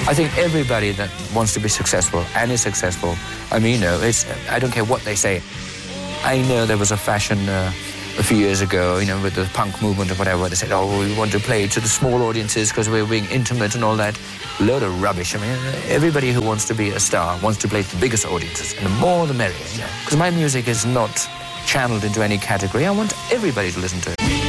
I think everybody that wants to be successful and is successful, I mean, I don't care what they say. I know there was a fashion a few years ago, with the punk movement or whatever, they said, we want to play to the small audiences because we're being intimate and all that. Load of rubbish. I mean, everybody who wants to be a star wants to play to the biggest audiences, and the more the merrier, Because my music is not channeled into any category. I want everybody to listen to it.